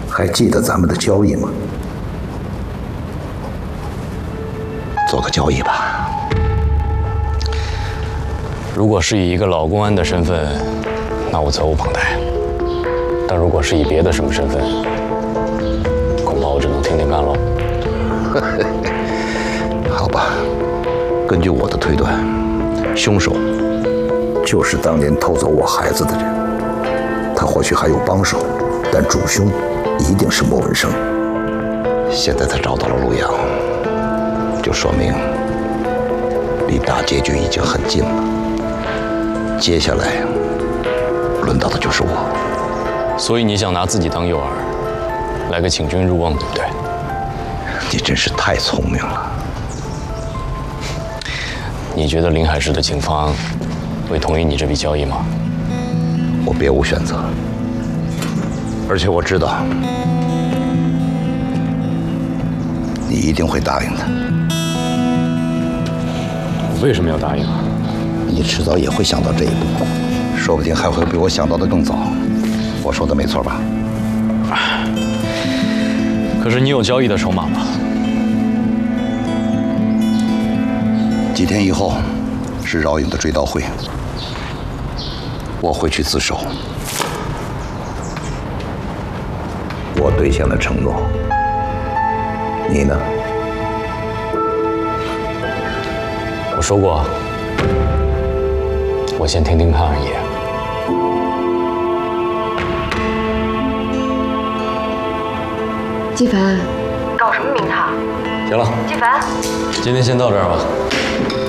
还记得咱们的交易吗？ 做个交易吧。 如果是以一个老公安的身份，那我责无旁贷；但如果是以别的什么身份，恐怕我只能听听看喽。 好吧，根据我的推断，凶手就是当年偷走我孩子的人。他或许还有帮手，但主凶一定是莫文生。 现在他找到了陆阳，就说明离大结局已经很近了。接下来轮到的就是我。 所以你想拿自己当诱饵，来个请君入瓮，对不对？ 你真是太聪明了。 你觉得临海市的警方会同意你这笔交易吗？ 我别无选择，而且我知道你一定会答应的。 我为什么要答应啊？ 你迟早也会想到这一步，说不定还会比我想到的更早。我说的没错吧？ 可是你有交易的筹码吗？ 几天以后是饶颖的追悼会，我会去自首。 我兑现了承诺，你呢？ 我说过，我先听听看而已。 季凡， 搞什么名堂？ 行了， 季凡， 今天先到这儿吧。